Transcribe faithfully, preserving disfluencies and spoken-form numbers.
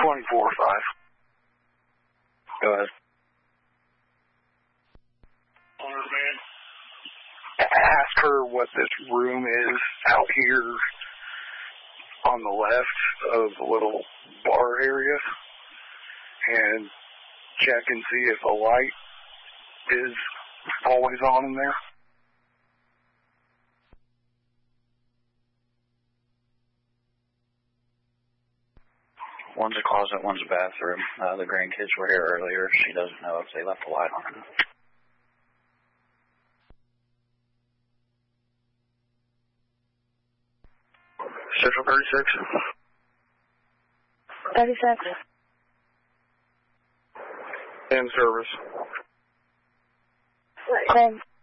twenty-four five. Go ahead. Ask her what this room is out here on the left of the little bar area, and check and see if a light is always on in there. One's a closet, one's a bathroom. Uh, the grandkids were here earlier. She doesn't know if they left the light on. Central thirty-six. thirty-six. In service. Ten.